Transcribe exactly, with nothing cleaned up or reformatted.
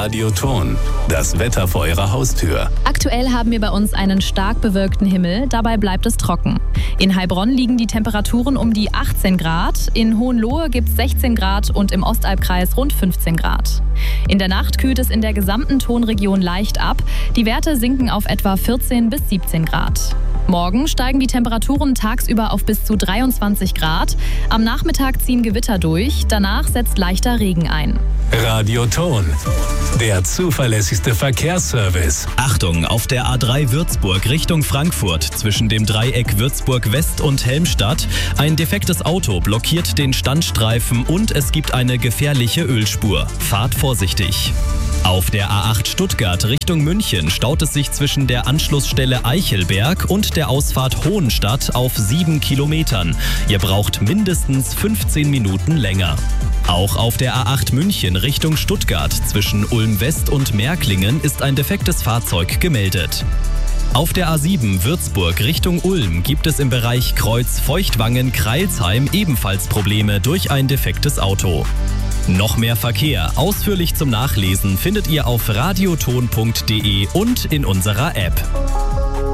Radioton, das Wetter vor Ihrer Haustür. Aktuell haben wir bei uns einen stark bewölkten Himmel, dabei bleibt es trocken. In Heilbronn liegen die Temperaturen um die achtzehn Grad, in Hohenlohe gibt es sechzehn Grad und im Ostalbkreis rund fünfzehn Grad. In der Nacht kühlt es in der gesamten Tonregion leicht ab, die Werte sinken auf etwa vierzehn bis siebzehn Grad. Morgen steigen die Temperaturen tagsüber auf bis zu dreiundzwanzig Grad. Am Nachmittag ziehen Gewitter durch, danach setzt leichter Regen ein. Radioton, der zuverlässigste Verkehrsservice. Achtung, auf der A drei Würzburg Richtung Frankfurt zwischen dem Dreieck Würzburg West und Helmstadt. Ein defektes Auto blockiert den Standstreifen und es gibt eine gefährliche Ölspur. Fahrt vorsichtig. Auf der A acht Stuttgart Richtung München staut es sich zwischen der Anschlussstelle Eichelberg und der Ausfahrt Hohenstadt auf sieben Kilometern. Ihr braucht mindestens fünfzehn Minuten länger. Auch auf der A acht München Richtung Stuttgart zwischen Ulm West und Märklingen ist ein defektes Fahrzeug gemeldet. Auf der A sieben Würzburg Richtung Ulm gibt es im Bereich Kreuz Feuchtwangen-Kreilsheim ebenfalls Probleme durch ein defektes Auto. Noch mehr Verkehr, ausführlich zum Nachlesen, findet ihr auf radioton punkt de und in unserer App.